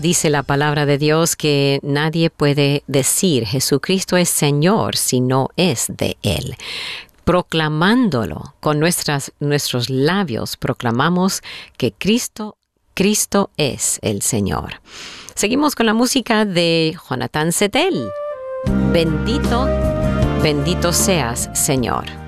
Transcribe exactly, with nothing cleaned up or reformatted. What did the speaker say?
Dice la palabra de Dios que nadie puede decir Jesucristo es Señor si no es de Él. Proclamándolo con nuestras, nuestros labios, proclamamos que Cristo, Cristo es el Señor. Seguimos con la música de Jonathan Settel. Bendito, bendito seas, Señor.